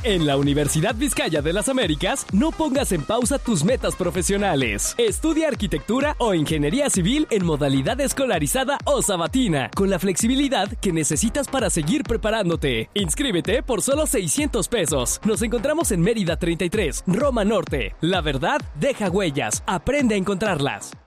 En la Universidad Vizcaya de las Américas, no pongas en pausa tus metas profesionales. Estudia arquitectura o ingeniería civil en modalidad escolarizada o sabatina, con la flexibilidad que necesitas para seguir preparándote. Inscríbete por solo 600 pesos. Nos encontramos en Mérida 33, Roma Norte. La verdad deja huellas. Aprende a encontrarlas.